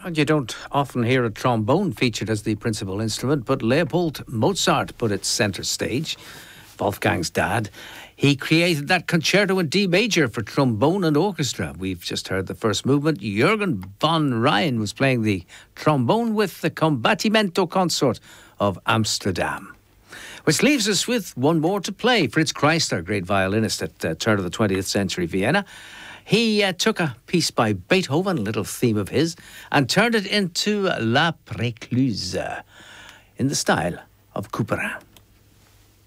And you don't often hear a trombone featured as the principal instrument, but Leopold Mozart put it centre stage. Wolfgang's dad. He created that concerto in D major for trombone and orchestra. We've just heard the first movement. Jürgen von Rijn was playing the trombone with the Combattimento Consort of Amsterdam. Which leaves us with one more to play. Fritz Kreisler, great violinist at turn of the 20th century Vienna. He took a piece by Beethoven, a little theme of his, and turned it into La Précluse in the style of Couperin.